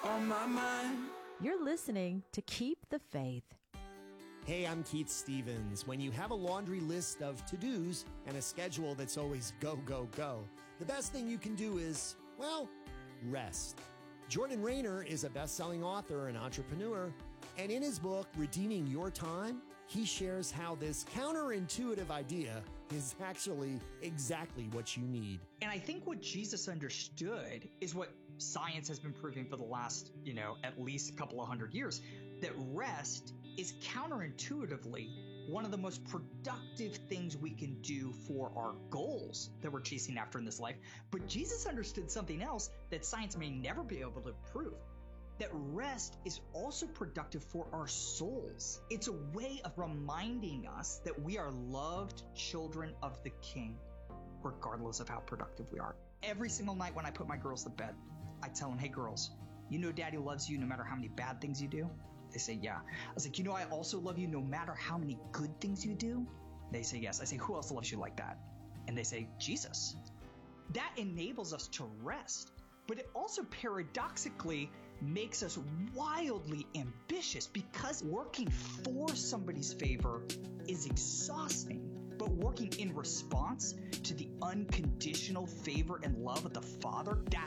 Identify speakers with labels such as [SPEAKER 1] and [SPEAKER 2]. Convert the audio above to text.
[SPEAKER 1] on my mind.
[SPEAKER 2] You're listening to Keep the Faith.
[SPEAKER 3] Hey, I'm Keith Stevens. When you have a laundry list of to-dos and a schedule that's always go, go, go, the best thing you can do is, well, rest. Jordan Raynor is a best-selling author and entrepreneur, and in his book, Redeeming Your Time, he shares how this counterintuitive idea is actually exactly what you need.
[SPEAKER 4] And I think what Jesus understood is what science has been proving for the last, at least a couple of hundred years, that rest is counterintuitively one of the most productive things we can do for our goals that we're chasing after in this life. But Jesus understood something else that science may never be able to prove. That rest is also productive for our souls. It's a way of reminding us that we are loved children of the King, regardless of how productive we are. Every single night when I put my girls to bed, I tell them, hey girls, you know Daddy loves you no matter how many bad things you do? They say, yeah. I was like, I also love you no matter how many good things you do? They say, yes. I say, who else loves you like that? And they say, Jesus. That enables us to rest. But it also paradoxically makes us wildly ambitious because working for somebody's favor is exhausting. But working in response to the unconditional favor and love of the Father,